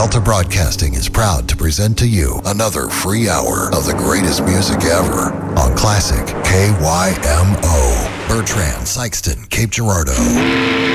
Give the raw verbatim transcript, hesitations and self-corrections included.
Delta Broadcasting is proud to present to you another free hour of the greatest music ever on Classic K Y M O. Bertrand, Sykeston, Cape Girardeau.